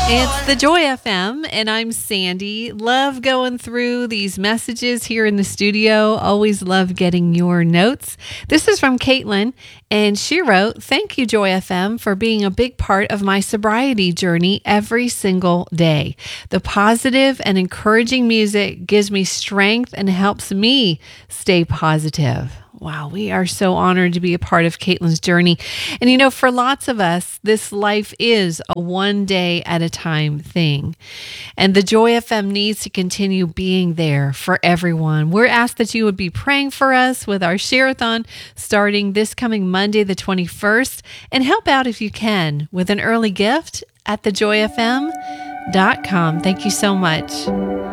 It's the Joy FM, and I'm Sandy. Love going through these messages here in the studio. Always love getting your notes. This is from Caitlin, and she wrote, "Thank you, Joy FM, for being a big part of my sobriety journey every single day. The positive and encouraging music gives me strength and helps me stay positive." Wow, we are so honored to be a part of Caitlin's journey. And you know, for lots of us, this life is a one day at a time thing. And the Joy FM needs to continue being there for everyone. We're asked that you would be praying for us with our Share-a-thon starting this coming Monday, the 21st, and help out if you can with an early gift at thejoyfm.com. Thank you so much.